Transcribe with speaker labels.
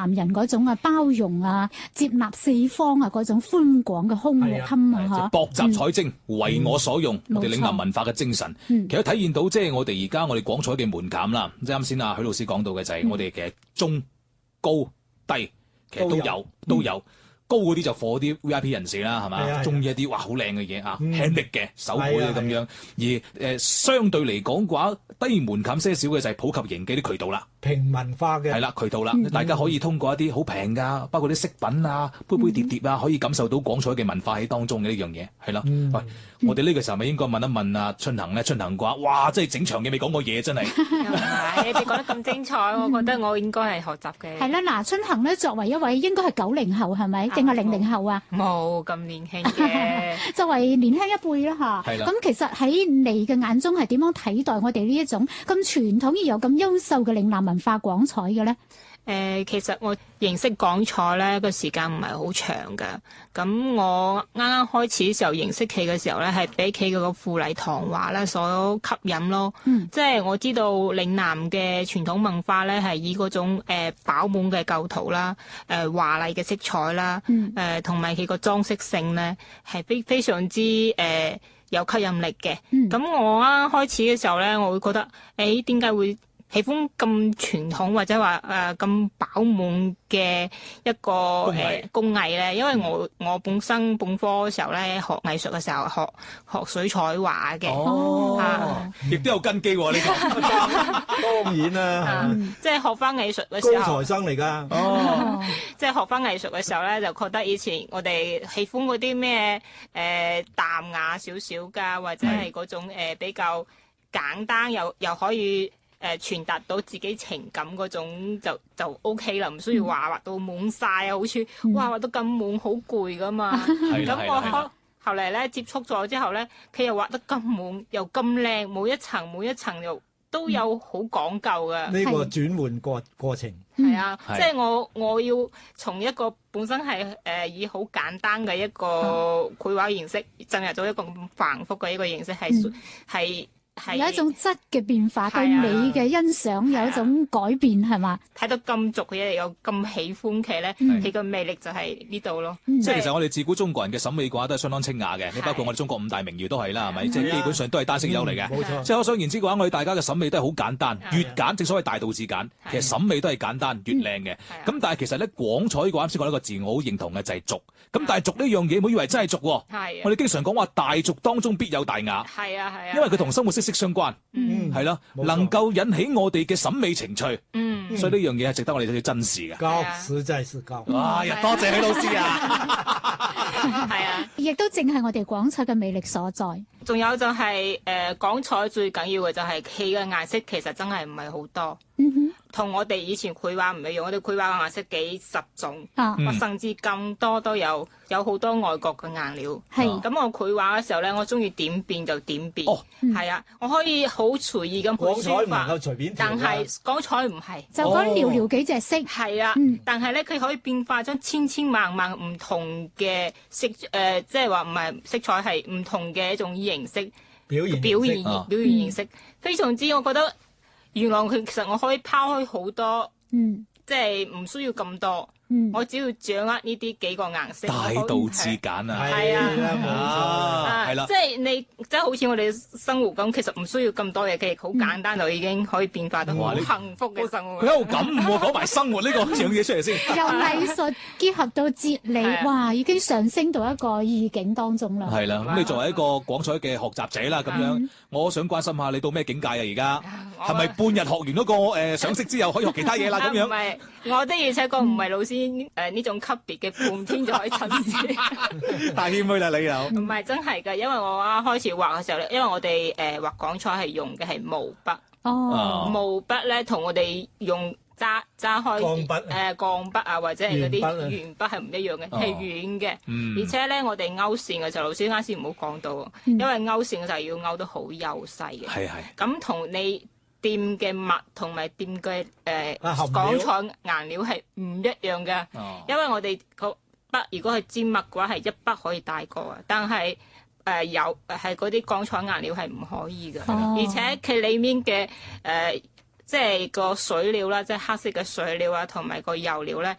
Speaker 1: 南人嗰種包容啊、接納四方啊嗰種寬廣嘅胸襟啊，
Speaker 2: 博習採精，為我所用，我哋嶺南文化嘅精神，其實體現到即係我哋而家我哋廣彩嘅門檻啦。即係啱先許老師講到嘅就係我哋其實中高低其實都有。高嗰啲就貨啲 VIP 人士啦，係嘛？中意一啲哇好靚嘅嘢啊，handmade 嘅手繪嘅咁樣。而相對嚟講嘅話，低門檻些少嘅就係普及型嘅啲渠道啦，
Speaker 3: 平民化嘅
Speaker 2: 係啦渠道啦，大家可以通過一啲好平㗎，包括啲飾品啊、杯杯碟碟啊，可以感受到廣彩嘅文化喺當中嘅呢樣嘢，係咯。喂，我哋呢個時候咪應該問一問啊春恒咧，春恒嘅話，哇，真係整場嘅未講過嘢，真係。
Speaker 4: 你哋講得咁精彩，我覺得我應該係學習嘅。
Speaker 1: 係啦，嗱，春恒咧作為一位應該係90後係咪？定係00後啊？
Speaker 4: 冇咁年輕嘅，
Speaker 1: 作為年輕一輩啦嚇。咁其實喺你嘅眼中係點樣睇待我哋呢一種咁傳統而又咁優秀嘅嶺南文化廣彩嘅咧？
Speaker 4: 其實我認識廣彩咧個時間唔係好長㗎。咁我啱啱開始嘅時候認識佢嘅時候咧，係俾佢嗰個富麗堂皇咧所吸引咯。即係我知道嶺南嘅傳統文化咧係以嗰種飽滿嘅構圖啦、華麗嘅色彩啦、同埋佢個裝飾性咧係非常之有吸引力嘅。咁我啱啱開始嘅時候咧，我會覺得點解會喜歡咁傳統或者話咁飽滿嘅一個工藝咧？因為我本身本科嘅時候咧學藝術嘅時候學水彩畫嘅，
Speaker 2: 亦都有根基喎呢個。
Speaker 3: 當然啦，
Speaker 4: 即係學翻藝術嘅時候，
Speaker 3: 高材生嚟㗎。
Speaker 4: 即係學翻藝術嘅時候咧，就覺得以前我哋喜歡嗰啲咩淡雅少少㗎，或者係嗰種比較簡單又可以傳達到自己情感嗰種就 OK 啦，唔需要畫到滿晒啊，好似畫到咁滿好攰噶嘛。咁我後嚟咧接觸咗之後咧，佢又畫得咁滿又咁靚，每一層又都有好講究嘅。
Speaker 3: 呢個轉換過程
Speaker 4: 係啊，即係我要從一個本身係以好簡單嘅一個繪畫形式，進入咗一個咁繁複嘅一個形式，係
Speaker 1: 有一種質嘅變化，對美嘅欣賞有一種改變，係嘛？
Speaker 4: 睇到咁俗嘅嘢又咁喜歡佢咧，佢個魅力就係呢度咯。
Speaker 2: 即係其實我哋自古中國人嘅審美嘅話都係相當清雅嘅，你包括我哋中國五大名妓都係啦，係咪？即係基本上都係單色優嚟嘅。冇錯。即係可想而知嘅話，我哋大家嘅審美都係好簡單，越簡正所謂大道至簡。其實審美都係簡單越靚嘅。咁但係其實咧廣彩嘅話，啱先講一個字，我好認同嘅就係俗。咁但係俗呢樣嘢，唔好以為真係俗喎。我哋經常講話大俗當中必有大雅。係啊。因為佢同生活息息相關。係咯，能夠引起我哋嘅審美情趣，所以呢樣嘢係值得我哋去珍視嘅。
Speaker 3: 高，實在是高。
Speaker 2: 哇！多謝許老師啊！
Speaker 4: 係啊，
Speaker 1: 亦都正係我哋廣彩嘅魅力所在。
Speaker 4: 仲有就係廣彩最緊要嘅就係佢嘅顏色其實真係唔係好多。同我哋以前繪畫唔一樣，我哋繪畫嘅顏色幾十種，甚至更多都有好多外國嘅顏料。咁我繪畫嘅時候咧，我中意點變就點變。係啊，我可以好隨意咁
Speaker 3: 廣彩唔能夠隨便調，
Speaker 4: 但係廣彩唔係，
Speaker 1: 就講寥寥幾隻色。
Speaker 4: 係啊，但係咧佢可以變化咗千萬唔同嘅色，即係話唔係色彩係唔同嘅一種形式表現形式，非常之我覺得。原來其實我可以拋開好多，即係唔需要咁多，我只要掌握呢啲幾個顏色，
Speaker 2: 大道至簡啊！
Speaker 4: 係啊，係啦，即係你即係好似我哋生活咁，其實唔需要咁多嘢，其實好簡單就已經可以變化到好幸福嘅生活。
Speaker 2: 佢喺度咁喎，講埋生活呢個樣嘢出嚟先。
Speaker 1: 由藝術結合到哲理，哇，已經上升到一個意境當中啦。
Speaker 2: 係啦，咁你作為一個廣彩嘅學習者啦，咁樣，我想關心下你到咩境界啊？而家係咪半日學完嗰個賞識之後可以學其他嘢啦？咁樣。唔係，
Speaker 4: 我的而且確唔係老師。呢種級別嘅半天就可以親試，
Speaker 2: 太謙虛啦你又。
Speaker 4: 唔係真係㗎，因為我啱開始畫嘅時候咧，因為我哋畫廣彩係用嘅係毛筆，毛筆咧同我哋用揸開鋼筆啊或者係嗰啲鉛筆係唔一樣嘅，係軟嘅，而且咧我哋勾線嘅時候，老師啱先唔好講到，因為勾線嘅時候要勾得好幼細嘅，咁同你掂嘅墨同埋掂嘅廣彩顏料係唔一樣嘅，因為我哋個筆如果係沾墨嘅話係一筆可以帶過啊，但係有係嗰啲廣彩顏料係唔可以嘅，而且佢裡面嘅即係個水料啦，即係黑色嘅水料啊，同埋個油料咧